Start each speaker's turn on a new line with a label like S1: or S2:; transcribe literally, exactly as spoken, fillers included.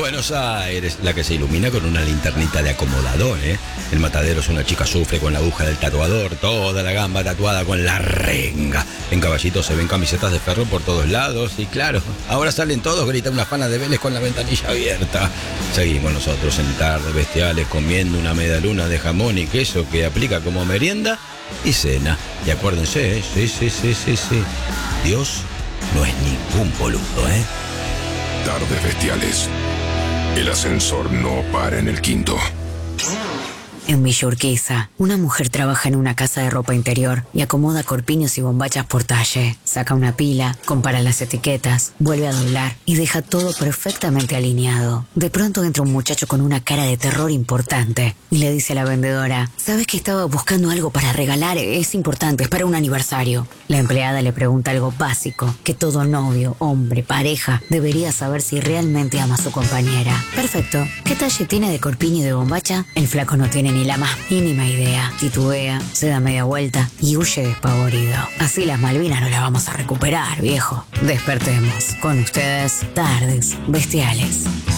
S1: Buenos Aires, la que se ilumina con una linternita de acomodador, ¿eh? El matadero es una chica sufre con la aguja del tatuador, toda la gamba tatuada con la renga. En Caballito se ven camisetas de ferro por todos lados y claro, ahora salen todos, grita una fana de Vélez con la ventanilla abierta. Seguimos nosotros en Tardes Bestiales comiendo una medialuna de jamón y queso que aplica como merienda y cena. Y acuérdense, ¿eh? sí, sí, sí, sí, sí. Dios no es ningún boludo, ¿eh?
S2: Tardes Bestiales. El ascensor no para en el quinto.
S3: En Villa Urquiza, una mujer trabaja en una casa de ropa interior y acomoda corpiños y bombachas por talle. Saca una pila, compara las etiquetas, vuelve a doblar y deja todo perfectamente alineado. De pronto entra un muchacho con una cara de terror importante y le dice a la vendedora: ¿sabes que estaba buscando algo para regalar? Es importante, es para un aniversario. La empleada le pregunta algo básico que todo novio, hombre, pareja debería saber si realmente ama a su compañera. Perfecto. ¿Qué talle tiene de corpiño y de bombacha? El flaco no tiene ni la más mínima idea. Titubea, se da media vuelta y huye despavorido. Así las Malvinas no las vamos a recuperar, viejo. Despertemos. Con ustedes, Tardes Bestiales.